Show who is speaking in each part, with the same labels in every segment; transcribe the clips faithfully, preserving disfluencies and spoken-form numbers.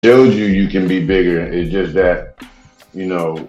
Speaker 1: showed you you can be bigger. It's just that you know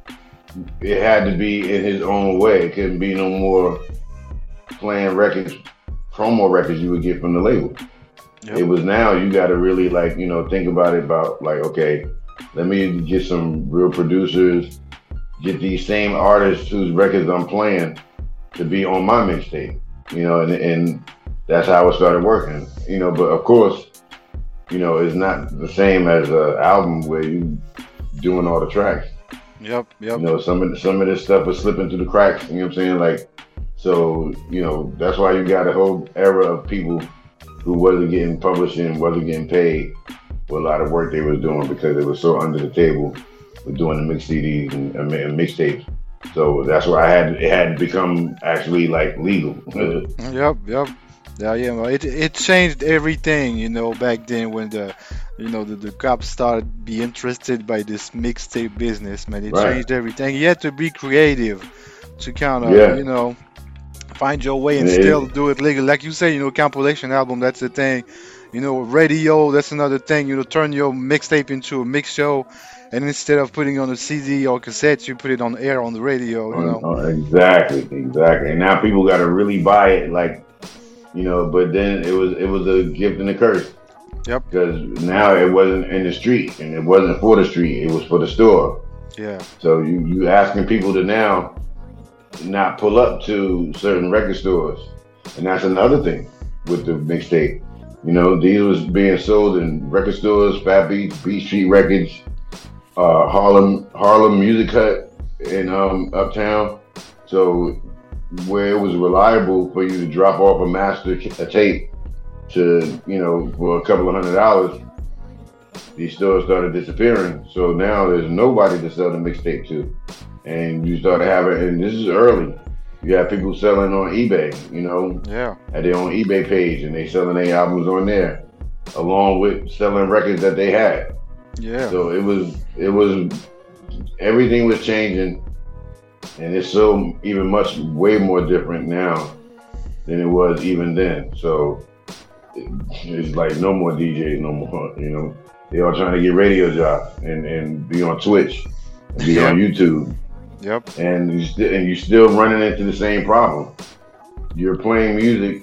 Speaker 1: it had to be in his own way. It couldn't be no more playing records, promo records you would get from the label. It
Speaker 2: Yep.
Speaker 1: was now you got to really like you know think about it about like okay, let me get some real producers, get these same artists whose records I'm playing to be on my mixtape, you know, and and that's how it started working, you know. But of course, you know, it's not the same as an album where you doing all the tracks.
Speaker 2: Yep.
Speaker 1: You
Speaker 2: Yep.
Speaker 1: know, some of the, some of this stuff was slipping through the cracks. You know what I'm saying? Like, so you know, that's why you got a whole era of people who wasn't getting publishing, wasn't getting paid for a lot of work they was doing because it was so under the table with doing the mix C Ds and, and, and mixtapes. So that's why I had it had to become actually like legal.
Speaker 2: Yep. Yep. Yeah, yeah, well, it it changed everything, you know, back then when the, you know, the, the cops started be interested by this mixtape business, man. It
Speaker 1: Right?
Speaker 2: changed everything. You had to be creative to kind of,
Speaker 1: Yeah.
Speaker 2: you know, find your way and still
Speaker 1: It,
Speaker 2: do it legal. Like you say, you know, compilation album, that's the thing. You know, radio, that's another thing. You know, turn your mixtape into a mix show, and instead of putting it on a C D or cassette, you put it on air on the radio. You
Speaker 1: on,
Speaker 2: know.
Speaker 1: on, exactly, exactly. And now people got to really buy it, like you know. But then it was it was a gift and a curse
Speaker 2: Yep.
Speaker 1: because now it wasn't in the street and it wasn't for the street. It was for the store.
Speaker 2: Yeah.
Speaker 1: So you you asking people to now not pull up to certain record stores, and that's another thing with the mixtape. You know, these was being sold in record stores, Fat Beats, Beat Street Records, uh, Harlem Harlem Music Hut in um, Uptown. So where it was reliable for you to drop off a master a tape to you know for a couple of hundred dollars, these stores started disappearing. So now there's nobody to sell the mixtape to, and you start having and this is early. You have people selling on eBay, you know,
Speaker 2: Yeah.
Speaker 1: at their own eBay page, and they selling their albums on there, along with selling records that they had.
Speaker 2: Yeah.
Speaker 1: So it was it was everything was changing, and it's so even much way more different now than it was even then. So it, it's like no more D Js, no more. You know, they all trying to get radio jobs and and be on Twitch, and be on
Speaker 2: Yep.
Speaker 1: YouTube,
Speaker 2: Yep.
Speaker 1: and you st- and you still running into the same problem. You're playing music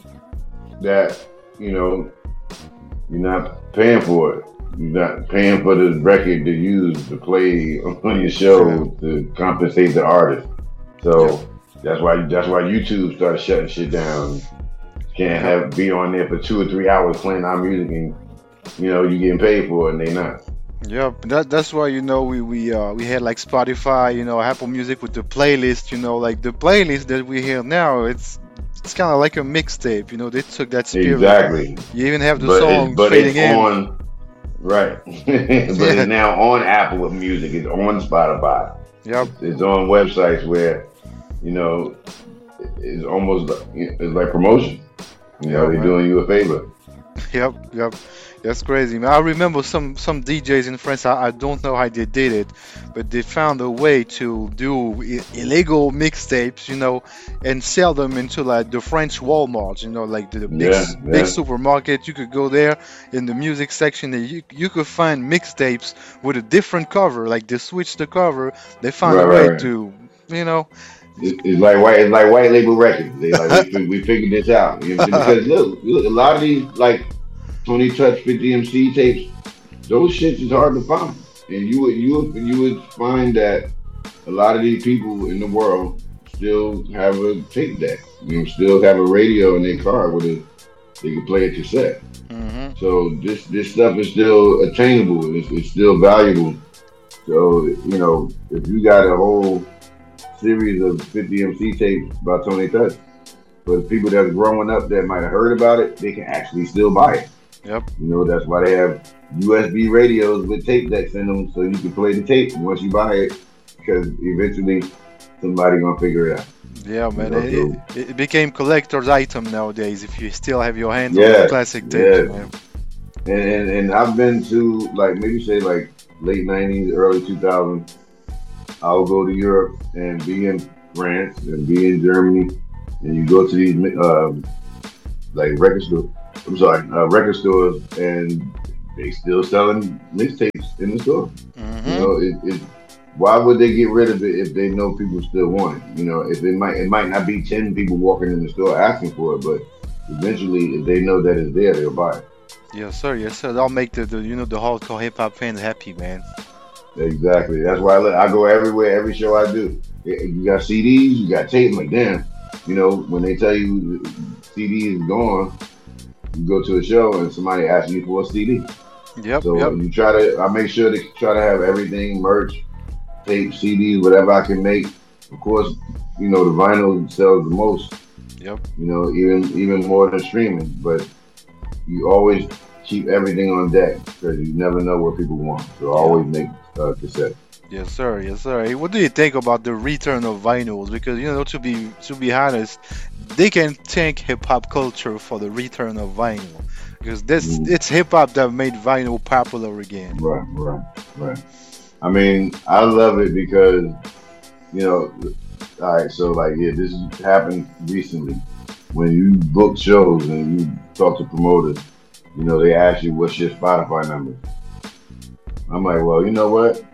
Speaker 1: that you know you're not paying for it. You're not paying for the record to use to play on your
Speaker 2: Yeah.
Speaker 1: show to compensate the artist.
Speaker 2: Yep.
Speaker 1: So that's why that's why YouTube started shutting shit down. Can't
Speaker 2: Yep.
Speaker 1: have be on there for two or three hours playing our music and you know you getting paid for it and they not.
Speaker 2: Yep, that that's why you know we we uh we had like Spotify, you know, Apple Music with the playlist, you know, like the playlist that we hear now, it's it's kind of like a mixtape, you know. They took that spirit.
Speaker 1: Exactly.
Speaker 2: You even have the
Speaker 1: But it's
Speaker 2: songs
Speaker 1: but
Speaker 2: fading
Speaker 1: it's
Speaker 2: in.
Speaker 1: on right. But
Speaker 2: Yeah.
Speaker 1: it's now on Apple Music. It's on Spotify.
Speaker 2: Yep.
Speaker 1: It's, it's on websites where you know it's almost it's like promotion. You know,
Speaker 2: Yeah,
Speaker 1: they're
Speaker 2: man.
Speaker 1: doing you a favor.
Speaker 2: Yep. Yep. That's crazy, man. I remember some some D Js in France. I, I don't know how they did it, but they found a way to do I- illegal mixtapes, you know, and sell them into like the French Walmart, you know, like the, the big
Speaker 1: Yeah,
Speaker 2: s- big
Speaker 1: yeah,
Speaker 2: supermarket. You could go there in the music section, and you you could find mixtapes with a different cover. Like they switched the cover. They found a
Speaker 1: right, right,
Speaker 2: way
Speaker 1: right.
Speaker 2: to, you know,
Speaker 1: It, it's like white, it's like white label records. They like we fi- we figured this out. You know what I'm saying? Because look, look, a lot of these like Tony Touch, fifty M C tapes, those shits is hard to find, and you would you would you would find that a lot of these people in the world still have a tape deck. You know, still have a radio in their car with a they can play a cassette.
Speaker 2: hmm
Speaker 1: So this this stuff is still attainable. It's, it's still valuable. So you know, if you got a whole series of fifty M C tapes by Tony Touch, for the people that's growing up that might have heard about it, they can actually still buy it.
Speaker 2: Yep.
Speaker 1: You know, that's why they have U S B radios with tape decks in them, so you can play the tape once you buy it, because eventually somebody gonna figure it out.
Speaker 2: Yeah,
Speaker 1: You
Speaker 2: man.
Speaker 1: know,
Speaker 2: It,
Speaker 1: so
Speaker 2: it, it became collector's item nowadays. If you still have your hands on the
Speaker 1: yeah,
Speaker 2: classic tapes,
Speaker 1: yeah.
Speaker 2: man.
Speaker 1: And, and and I've been to like maybe say like late nineties, early two thousands. I'll go to Europe and be in France and be in Germany, and you go to these um, like record stores. I'm sorry, uh, record stores, and they still selling mixtapes in the store. You
Speaker 2: Mm-hmm.
Speaker 1: know, it, it why would they get rid of it if they know people still want it? You know, if it might it might not be ten people walking in the store asking for it, but eventually if they know that it's there, they'll buy it.
Speaker 2: Yes, sir. Yes, sir. That'll make the, the you know the hardcore hip hop fans happy, man.
Speaker 1: Exactly. That's why I, let, I go everywhere, every show I do. Yeah, you got C Ds, you got tape. I'm like, damn. You know, when they tell you the C D is gone, you go to a show and somebody asks you for a C D.
Speaker 2: Yep.
Speaker 1: So
Speaker 2: Yep.
Speaker 1: you try to, I make sure to try to have everything, merch, tape, C Ds, whatever I can make. Of course, you know, the vinyl sells the most,
Speaker 2: Yep.
Speaker 1: you know, even even more than streaming. But you always keep everything on deck because you never know what people want. So
Speaker 2: Yeah.
Speaker 1: always make uh, cassette.
Speaker 2: Yes, sir. Yes, sir. Hey, what do you think about the return of vinyls? Because you know, to be to be honest, they can thank hip hop culture for the return of vinyl. Because this
Speaker 1: Mm,
Speaker 2: it's hip hop that made vinyl popular again.
Speaker 1: right, right, right. I mean, I love it because, you know, all right, so like, yeah, this happened recently. When you book shows and you talk to promoters, you know, they ask you what's your Spotify number. I'm like, well, you know what?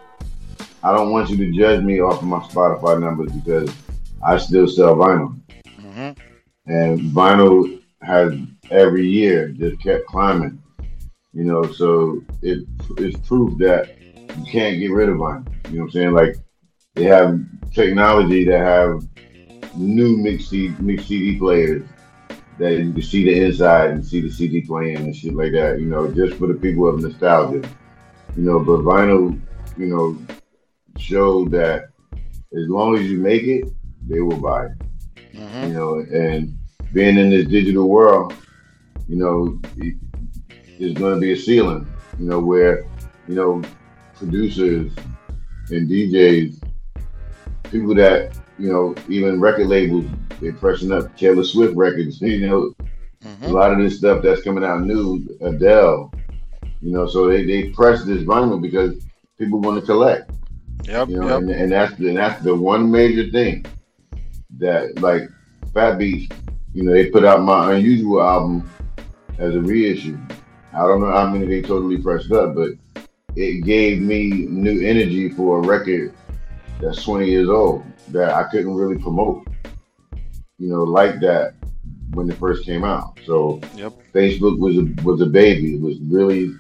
Speaker 1: I don't want you to judge me off of my Spotify numbers because I still sell vinyl.
Speaker 2: Hmm.
Speaker 1: And vinyl has every year just kept climbing, you know, so it it's proof that you can't get rid of vinyl. You know what I'm saying? Like they have technology that have new mix C mix C D players that you can see the inside and see the C D playing and shit like that. You know, just for the people of nostalgia. You know, but vinyl, you know, showed that as long as you make it, they will buy it.
Speaker 2: Hmm.
Speaker 1: You know, and being in this digital world, you know, it, it's going to be a ceiling. You know, where you know producers and D Js, people that you know, even record labels, they're pressing up Taylor Swift records. You know, a
Speaker 2: Hmm.
Speaker 1: lot of this stuff that's coming out new, Adele. You know, so they, they press this vinyl because people want to collect.
Speaker 2: Yep.
Speaker 1: You know,
Speaker 2: Yep.
Speaker 1: and and that's and that's the one major thing that like Fat Beats. You know, they put out my Unusual album as a reissue. I don't know how many they totally pressed up, but it gave me new energy for a record that's twenty years old that I couldn't really promote, you know, like that when it first came out. So
Speaker 2: Yep.
Speaker 1: Facebook was a was a baby. It was really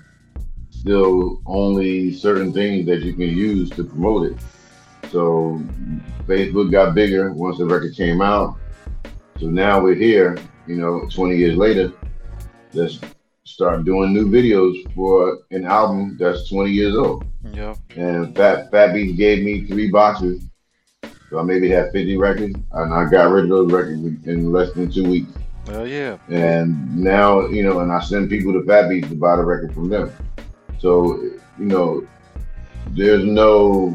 Speaker 1: still only certain things that you can use to promote it. So Facebook got bigger once the record came out. So now we're here, you know, twenty years later. Let's start doing new videos for an album that's twenty years old.
Speaker 2: Yep.
Speaker 1: And Fat Fat Beats gave me three boxes, so I maybe had fifty records, and I got rid of those records in less than two weeks.
Speaker 2: Well, yeah. Yeah.
Speaker 1: And now, you know, and I send people to Fat Beats to buy the record from them. So, you know, there's no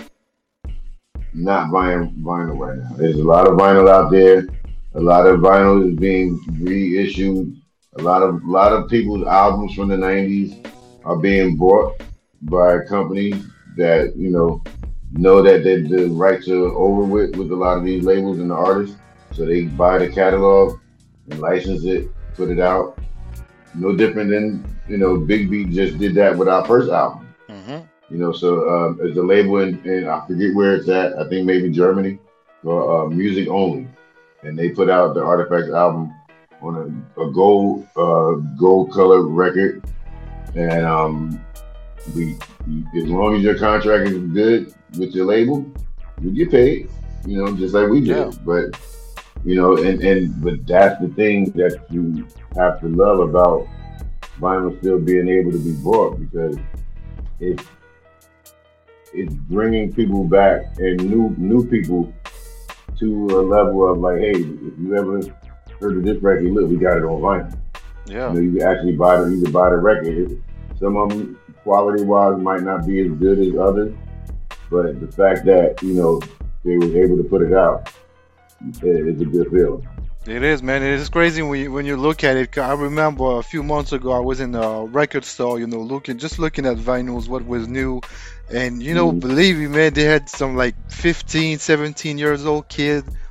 Speaker 1: not buying vinyl right now. There's a lot of vinyl out there. A lot of vinyl is being reissued. A lot of lot of people's albums from the nineties are being bought by companies that you know know that they, the rights are over with with a lot of these labels and the artists. So they buy the catalog and license it, put it out. No different than you know Big Beat just did that with our first album.
Speaker 2: Hmm.
Speaker 1: You know, so um, it's a label in, in I forget where it's at. I think maybe Germany for uh, music only, and they put out the Artifacts album on a, a gold uh, gold colored record, and um, we as long as your contract is good with your label, you get paid. You know, just like we
Speaker 2: Yeah.
Speaker 1: did. But you know, and and but that's the thing that you have to love about vinyl still being able to be bought because it's it's bringing people back and new new people to a level of like, hey, if you ever heard of this record, look, we got it on vinyl. You
Speaker 2: Yeah.
Speaker 1: know, you can actually buy the you can buy the record. Some of them quality wise might not be as good as others, but the fact that you know they was able to put it out i- is a good feeling.
Speaker 2: It is, man. It is crazy when you when you look at it. 'Cause I remember a few months ago, I was in a record store, you know, looking just looking at vinyls, what was new, and you know,
Speaker 1: Hmm.
Speaker 2: believe me, man, they had some like fifteen, seventeen years old kid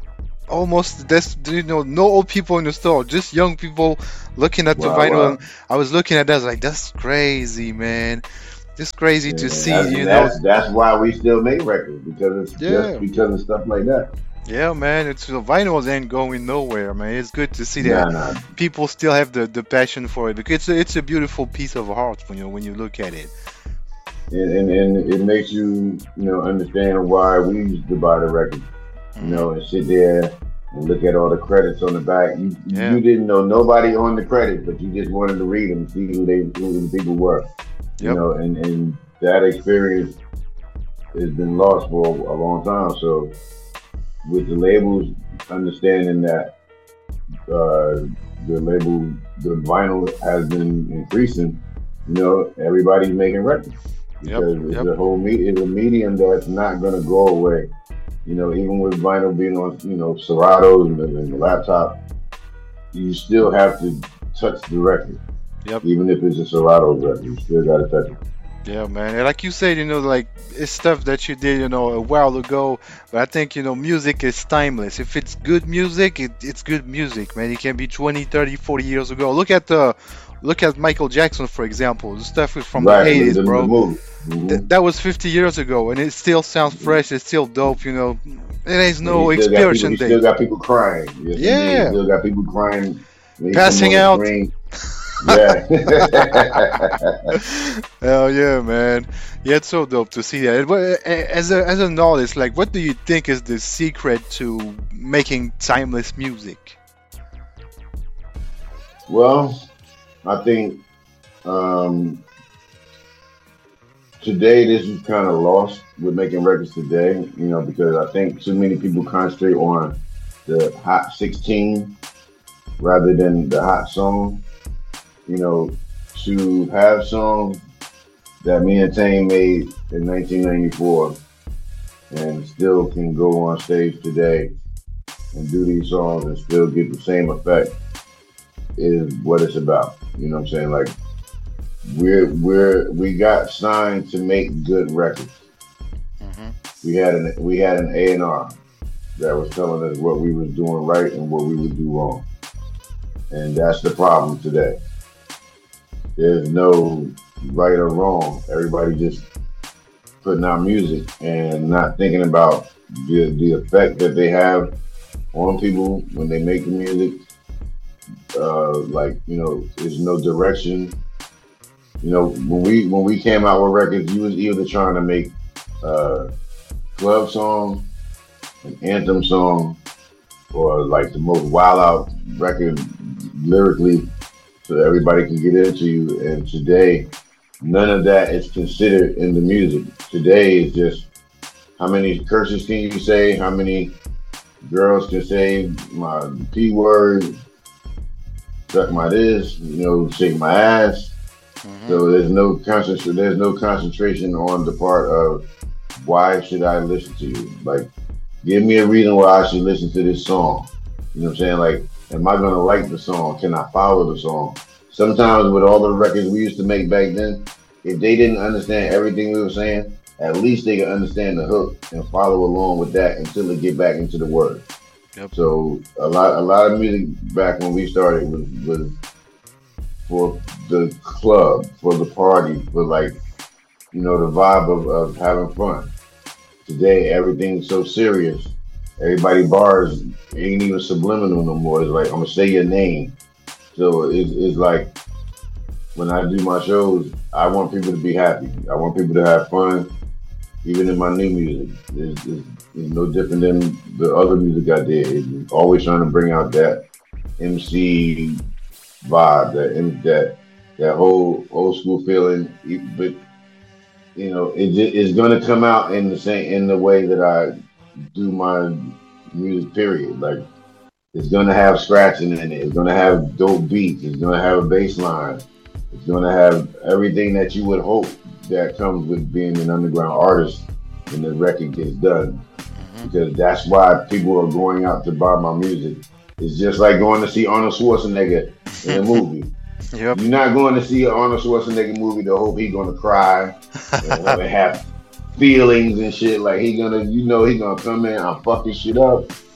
Speaker 2: almost there's you know no old people in the store, just young people looking at the
Speaker 1: Wow,
Speaker 2: vinyl. And
Speaker 1: wow.
Speaker 2: I was looking at that, I was like, that's crazy, man. Just crazy to
Speaker 1: And
Speaker 2: see,
Speaker 1: that's
Speaker 2: you
Speaker 1: and
Speaker 2: know.
Speaker 1: that's that's why we still make records because it's just
Speaker 2: Yeah,
Speaker 1: because of stuff like that.
Speaker 2: yeah, man. It's the vinyls ain't going nowhere, man. It's good to see that
Speaker 1: Nah, nah.
Speaker 2: people still have the, the passion for it because it's a, it's a beautiful piece of art when you when you look at it.
Speaker 1: And, and and it makes you you know understand why we used to buy the records, you
Speaker 2: Hmm.
Speaker 1: know, and sit there and look at all the credits on the back. You
Speaker 2: Yeah.
Speaker 1: you didn't know nobody on the credits, but you just wanted to read them, see who they who the people were, you
Speaker 2: Yep.
Speaker 1: know, and and that experience has been lost for a long time. So with the labels understanding that uh, the label, the vinyl has been increasing, you know, everybody's making records
Speaker 2: Yep.
Speaker 1: because it's
Speaker 2: Yep.
Speaker 1: a whole me- it's a medium that's not going to go away. You know, even with vinyl being on, you know, Seratos and the, and the laptop, you still have to touch the record,
Speaker 2: Yep.
Speaker 1: even if it's a Serato record. You still got to touch it.
Speaker 2: Yeah, man. And like you said, you know, like it's stuff that you did, you know, a while ago. But I think, you know, music is timeless. If it's good music, it, it's good music, man. It can be twenty, thirty, forty years ago. Look at the, look at Michael Jackson, for example. The stuff is from the
Speaker 1: Right, the,
Speaker 2: eighties,
Speaker 1: the, the
Speaker 2: bro.
Speaker 1: movie.
Speaker 2: Th
Speaker 1: Hmm.
Speaker 2: that was fifty years ago, and it still sounds fresh. It's still dope, you know. There is
Speaker 1: He
Speaker 2: no
Speaker 1: still got people.
Speaker 2: expiration
Speaker 1: He still
Speaker 2: date.
Speaker 1: got people crying. Yes, indeed. He
Speaker 2: Yeah,
Speaker 1: still got people crying when he come
Speaker 2: passing
Speaker 1: on the
Speaker 2: out.
Speaker 1: screen. Yeah.
Speaker 2: Hell yeah, man. Yeah, it's so dope to see that. But, uh, As a as an artist, like, what do you think is the secret to making timeless music?
Speaker 1: Well, I think um, today this is kind of lost with making records today. You know, because I think too many people concentrate on the hot sixteen rather than the hot song. You know, to have songs that me and Tane made in nineteen ninety-four and still can go on stage today and do these songs and still get the same effect is what it's about. You know what I'm saying? Like we're we're we got signed to make good records.
Speaker 2: Hmm.
Speaker 1: We had an we had an A and R that was telling us what we was doing right and what we would do wrong. And that's the problem today. There's no right or wrong. Everybody just putting out music and not thinking about the the effect that they have on people when they make the music. Uh, like you know, there's no direction. You know, when we when we came out with records, you was either trying to make a club song, an anthem song, or like the most wild out record lyrically, so everybody can get into you. And today, none of that is considered in the music. Today is just how many curses can you say? How many girls can say my p word? Suck my this, you know, shake my ass.
Speaker 2: Hmm.
Speaker 1: So there's no concentration. There's no concentration on the part of why should I listen to you? Like, give me a reason why I should listen to this song. You know what I'm saying? Like, am I gonna like the song? Can I follow the song? Sometimes with all the records we used to make back then, if they didn't understand everything we were saying, at least they could understand the hook and follow along with that until they get back into the word.
Speaker 2: Yep.
Speaker 1: So a lot, a lot of music back when we started was was for the club, for the party, for like you know the vibe of, of having fun. Today everything's so serious. Everybody bars ain't even subliminal no more. It's like I'm gonna say your name. So it's, it's like when I do my shows, I want people to be happy. I want people to have fun. Even in my new music, it's, it's, it's no different than the other music I did. It's always trying to bring out that M C vibe, that that that whole old school feeling. But you know, it it's going to come out in the same in the way that I do my music. Period. Like it's going to have scratching in it. It's going to have dope beats. It's going to have a bass line. It's going to have everything that you would hope that comes with being an underground artist when the record gets done.
Speaker 2: Hmm.
Speaker 1: Because that's why people are going out to buy my music. It's just like going to see Arnold Schwarzenegger in a movie.
Speaker 2: Yep.
Speaker 1: You're not going to see an Arnold Schwarzenegger movie to hope he's gonna cry and have feelings and shit. Like he gonna, you know, he gonna come in, I'm fucking shit up,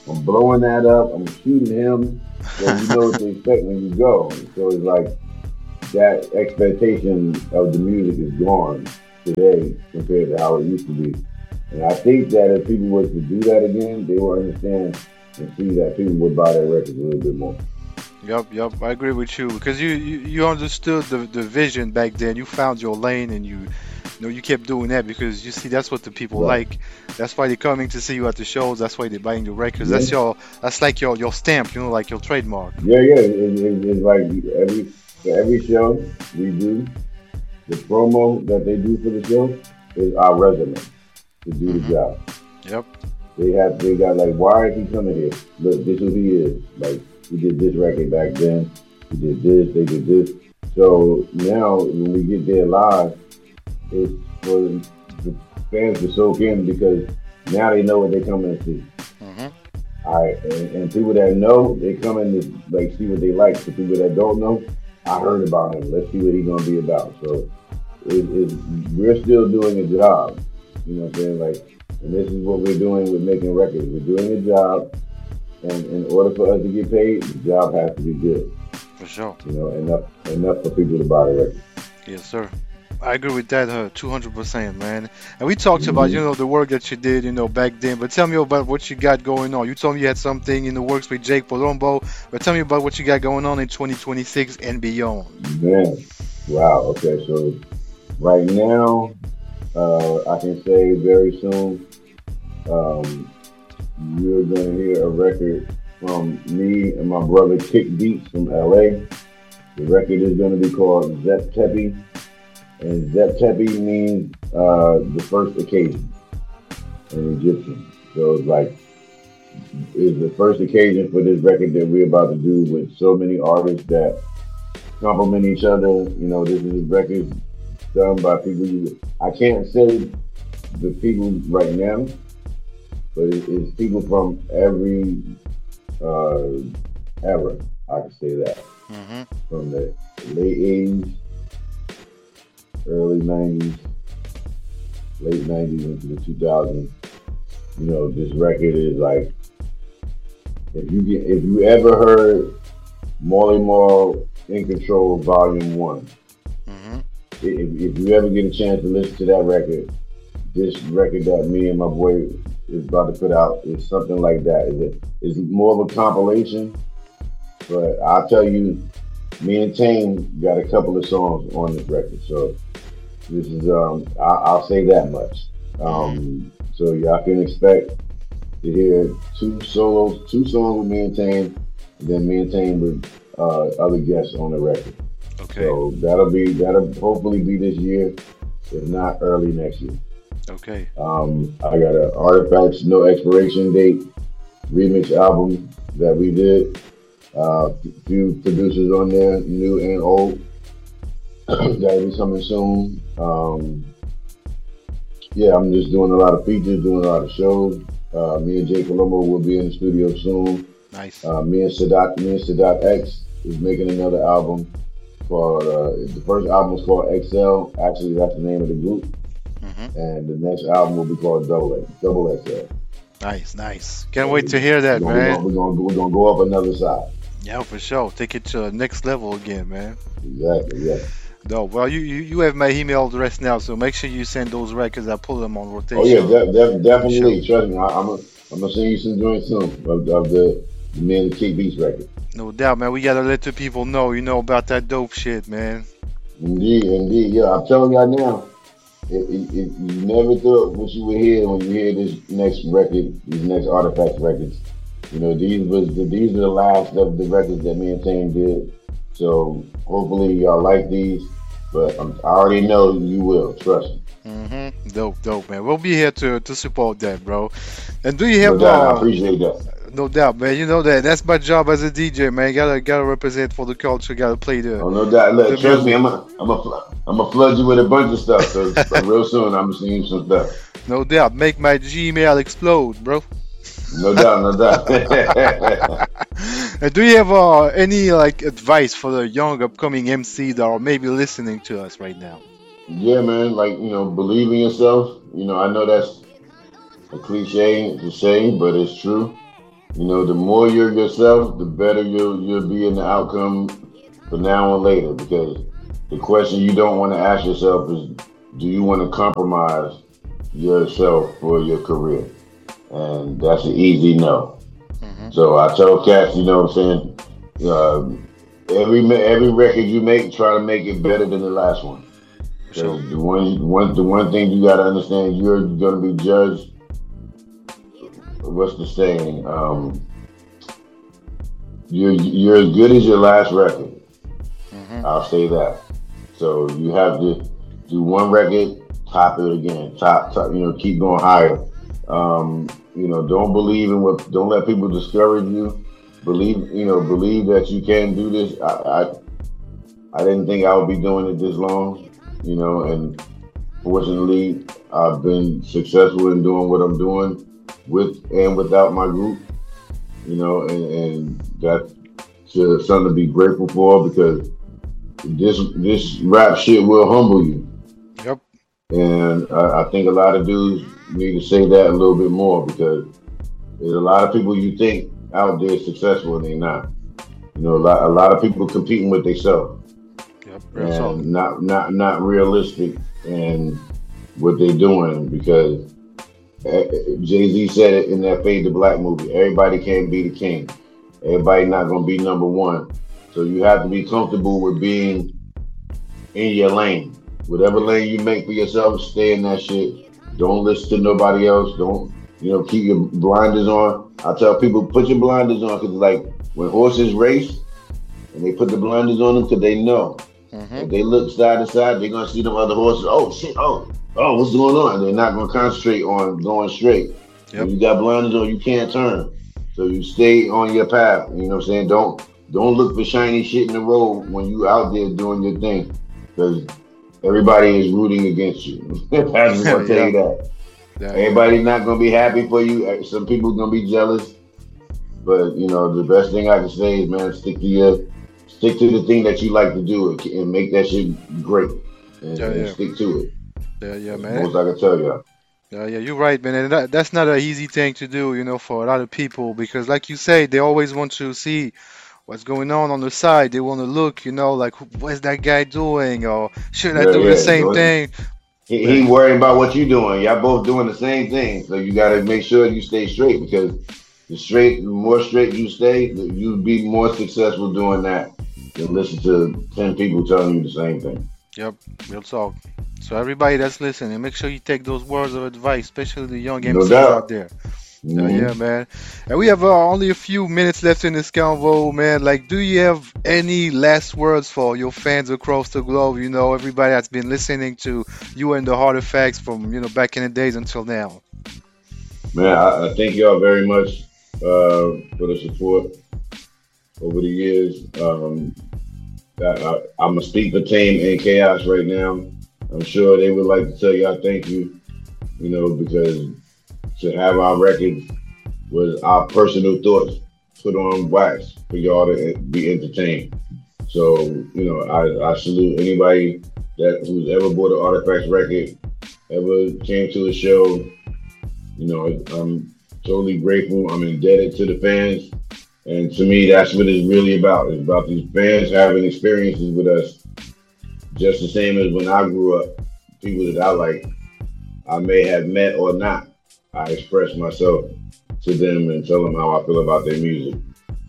Speaker 1: I'm blowing that up. I'm shooting him. So you know what to expect when you go. So it's like that expectation of the music is gone today compared to how it used to be. And I think that if people were to do that again, they will understand and see that people would buy their records a little bit more.
Speaker 2: Yup, yup, I agree with you because you, you you understood the the vision back then. You found your lane and you you know you kept doing that because you see that's what the people
Speaker 1: Right.
Speaker 2: like. That's why they're coming to see you at the shows. That's why they're buying the records.
Speaker 1: Yeah.
Speaker 2: That's your that's like your your stamp, you know, like your trademark.
Speaker 1: Yeah, yeah. It, it, it's like every for every show we do, the promo that they do for the show is our resume to do the
Speaker 2: Hmm.
Speaker 1: job.
Speaker 2: Yep.
Speaker 1: They have they got like, why is he coming here? Look, this is who he is. Like he did this record back then. He did this. They did this. So now when we get there live, it's for the fans to soak in because now they know what they're coming to see.
Speaker 2: Hmm.
Speaker 1: All right, and, and people that know, they come in to like see what they like. For people that don't know, I heard about him. Let's see what he's gonna be about. So it, it, we're still doing a job. You know what I'm saying? Like, and this is what we're doing with making records. We're doing a job, and in order for us to get paid, the job has to be good.
Speaker 2: For sure.
Speaker 1: You know, enough enough for people to buy the record.
Speaker 2: Yes, sir. I agree with that, uh, two hundred percent, man. And we talked about, you
Speaker 1: Hmm.
Speaker 2: know, the work that you did, you know, back then. But tell me about what you got going on. You told me you had something in the works with Jake Palumbo. But tell me about what you got going on in twenty twenty-six and beyond.
Speaker 1: Man, wow. Okay, so right now, uh, I can say very soon, um, you're gonna hear a record from me and my brother Kick Beats from L A. The record is gonna be called Zep Tepi, and Zep Tepi means uh, the first occasion in Egyptian. So it's like it's the first occasion for this record that we're about to do with so many artists that complement each other. You know, this is a record done by people. You, I can't say the people right now, but it, it's people from every uh, era. I can say that
Speaker 2: Hmm.
Speaker 1: from the late eighties, early nineties, late nineties into the two thousands. You know, this record is like if you get if you ever heard Marley Marl In Control Volume One.
Speaker 2: Hmm.
Speaker 1: If, if you ever get a chance to listen to that record, this record that me and my boy is about to put out is something like that. It's, it's more of a compilation, but I'll tell you, me and Tame got a couple of songs on this record. So this is, um, I, I'll say that much.
Speaker 2: Hmm.
Speaker 1: Um, so y'all can expect to hear two solos, two songs with me and Tame, and then me and Tame with uh, other guests on the record.
Speaker 2: Okay.
Speaker 1: So that'll be that'll hopefully be this year, if not early next year.
Speaker 2: Okay.
Speaker 1: Um, I got an Artifacts No Expiration Date remix album that we did. Uh, few producers on there, new and old. That'll be coming soon. Um, yeah, I'm just doing a lot of features, doing a lot of shows. Uh, me and Jay Colombo will be in the studio soon.
Speaker 2: Nice.
Speaker 1: Uh, me and Sadat, me and Sadat X is making another album called. Uh, the first album is called X L. Actually, that's the name of the group,
Speaker 2: Hmm.
Speaker 1: and the next album will be called Double X, Double X L.
Speaker 2: Nice, nice. Can't
Speaker 1: So
Speaker 2: wait to hear
Speaker 1: we're
Speaker 2: that,
Speaker 1: gonna we're
Speaker 2: man.
Speaker 1: gonna we're gonna we're gonna go up another side.
Speaker 2: Yeah, for sure. Take it to the next level again, man.
Speaker 1: Exactly. Yeah.
Speaker 2: No, well, you, you you have my email address now, so make sure you send those records. I put them on
Speaker 1: Oh yeah,
Speaker 2: rotation.
Speaker 1: de- de-
Speaker 2: For sure.
Speaker 1: definitely. Trust me. I, I'm a, I'm gonna send you some joints soon of, of the the Men that Kick Beats record.
Speaker 2: No doubt, man. We gotta let the people know, you know, about that dope shit, man.
Speaker 1: Indeed, indeed. Yeah, I'm telling y'all now. It, it, it, you never thought what you would hear when you hear this next record, these next Artifacts records. You know, these was the, these are the last of the records that me and Tane did. So hopefully y'all like these. But I'm, I already know you will. Trust me.
Speaker 2: Mm-hmm. Dope, dope, man. We'll be here to to support that, bro. And do you
Speaker 1: No
Speaker 2: have
Speaker 1: doubt. I
Speaker 2: uh
Speaker 1: appreciate that.
Speaker 2: no doubt, man. You know that that's my job as a D J, man. Gotta gotta represent for the culture. Gotta play the
Speaker 1: Oh, no doubt.
Speaker 2: the
Speaker 1: Look, trust me.
Speaker 2: music.
Speaker 1: I'm a, I'm a, I'm a flood you with a bunch of stuff. So real soon, I'm gonna send you some stuff.
Speaker 2: No doubt. Make my Gmail explode, bro.
Speaker 1: No doubt. No doubt.
Speaker 2: And do you have uh, any like advice for the young upcoming M C that are maybe listening to us right now?
Speaker 1: Yeah, man. Like you know, believe in yourself. You know, I know that's a cliche to say, but it's true. You know, the more you're yourself, the better you'll you'll be in the outcome for now and later. Because the question you don't want to ask yourself is, do you want to compromise yourself for your career? And that's an easy no.
Speaker 2: Hmm.
Speaker 1: So I tell cats, you know what I'm saying? Um, every ma- every record you make, try to make it better than the last one.
Speaker 2: For sure.
Speaker 1: Because the one, one, the one thing you got to understand, you're going to be judged. What's the saying? Um, you're you're as good as your last record.
Speaker 2: Hmm.
Speaker 1: I'll say that. So you have to do one record, top it again, top, top. You know, keep going higher. Um, you know, don't believe in what. Don't let people discourage you. Believe, you know, believe that you can do this. I, I, I didn't think I would be doing it this long. You know, and fortunately, I've been successful in doing what I'm doing with and without my group. You know, and, and that's uh, something to be grateful for because this this rap shit will humble you.
Speaker 2: Yep.
Speaker 1: And I, I think a lot of dudes need to say that a little bit more because there's a lot of people you think out there successful and they're not. You know, a lot a lot of people competing with themselves
Speaker 2: Yep. Real talk.
Speaker 1: and not not not realistic in what they're doing because Jay Z said it in that Fade to Black movie. Everybody can't be the king. Everybody not gonna be number one. So you have to be comfortable with being in your lane. Whatever lane you make for yourself, stay in that shit. Don't listen to nobody else. Don't, you know, keep your blinders on. I tell people, put your blinders on because like when horses race and they put the blinders on them because they know
Speaker 2: Hmm.
Speaker 1: if they look side to side, they're gonna see them other horses. Oh shit! Oh, oh, what's going on? And they're not gonna concentrate on going straight. When
Speaker 2: Yep.
Speaker 1: you got blinders on, you can't turn. So you stay on your path. You know what I'm saying? Don't don't look for shiny shit in the road when you out there doing your thing, because everybody is rooting against you. I'm just gonna tell
Speaker 2: Yeah.
Speaker 1: you that.
Speaker 2: Yeah. Yeah.
Speaker 1: Everybody's not gonna be happy for you. Uh, Some people gonna be jealous, but you know the best thing I can say is, man, stick to your stick to the thing that you like to do and and make that shit great, and,
Speaker 2: Yeah.
Speaker 1: and
Speaker 2: Yeah.
Speaker 1: stick to it.
Speaker 2: Yeah. Yeah,
Speaker 1: That's the
Speaker 2: man.
Speaker 1: most I can tell you.
Speaker 2: Yeah, yeah, you're right, man. And that, that's not an easy thing to do, you know, for a lot of people because, like you say, they always want to see what's going on on the side. They want to look, you know, like "Who- what's that guy doing, or should I
Speaker 1: Yeah,
Speaker 2: do the
Speaker 1: yeah.
Speaker 2: same
Speaker 1: Don't-
Speaker 2: thing?
Speaker 1: He,
Speaker 2: But
Speaker 1: he worrying about what you doing. Y'all both doing the same thing, so you got to make sure you stay straight because the straight, the more straight you stay, the- you'll be more successful doing that than listen to ten people telling you the same thing.
Speaker 2: yep, real talk. So everybody that's listening, make sure you take those words of advice, especially the young
Speaker 1: No
Speaker 2: M Cs out
Speaker 1: doubt.
Speaker 2: there. Yeah,
Speaker 1: Hmm.
Speaker 2: yeah, man. And we have uh, only a few minutes left in this convo, man. Like, do you have any last words for your fans across the globe? You know, everybody that's been listening to you and the Hard Effects from, you know, back in the days until now.
Speaker 1: Man, I, I thank y'all very much uh, for the support over the years. Um, I, I, I'm gonna speak for Tame and Chaos right now. I'm sure they would like to tell y'all thank you. You know, because to have our records was our personal thoughts put on wax for y'all to be entertained. So, you know, I, I salute anybody that who's ever bought an Artifacts record, ever came to a show. You know, I'm totally grateful. I'm indebted to the fans. And to me, that's what it's really about. It's about these fans having experiences with us just the same as when I grew up. People that I like, I may have met or not. I express myself to them and tell them how I feel about their music.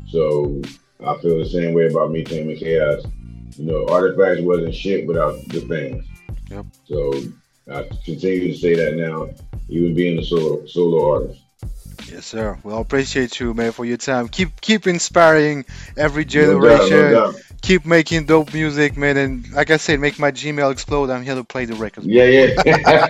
Speaker 1: So I feel the same way about Me, Tame, and Chaos. You know, Artifacts wasn't shit without the fans.
Speaker 2: Yep.
Speaker 1: So I continue to say that now, even being a solo solo artist.
Speaker 2: Yes, sir. Well, appreciate you, man, for your time. Keep keep inspiring every
Speaker 1: No doubt, no
Speaker 2: generation.
Speaker 1: doubt.
Speaker 2: Keep making dope music, man. And like I said, make my Gmail explode. I'm here to play the records.
Speaker 1: Yeah, yeah.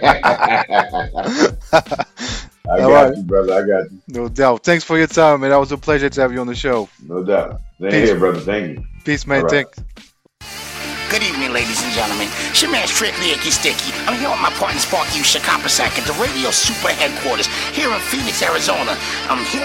Speaker 1: I
Speaker 2: All
Speaker 1: got
Speaker 2: right.
Speaker 1: you, brother. I got you.
Speaker 2: No doubt. Thanks for your time, man. That was a pleasure to have you on the show.
Speaker 1: No doubt. Same
Speaker 2: Peace.
Speaker 1: here, brother. Thank you.
Speaker 2: Peace,
Speaker 1: All
Speaker 2: man.
Speaker 1: right.
Speaker 2: Thanks.
Speaker 3: Good evening, ladies and gentlemen. It's your man Strictly Icky Sticky. I'm here with my partner Sparky Shakapasak at the Radio Super Headquarters here in Phoenix, Arizona. I'm here